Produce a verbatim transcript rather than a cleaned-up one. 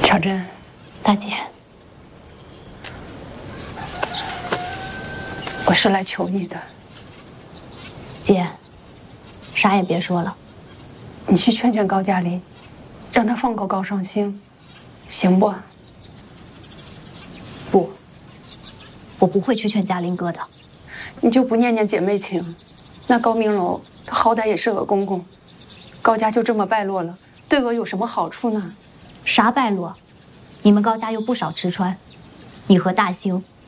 巧珍， 大姐， 我是来求你的。 姐，啥也别说了， 你去劝劝高加林，让他放过高尚兴，行不？ 不，我不会去劝嘉林哥的。 你就不念念姐妹情？那高明楼他好歹也是个公公，高家就这么败落了，对我有什么好处呢？ 啥败落？你们高家又不少吃穿，你和大兴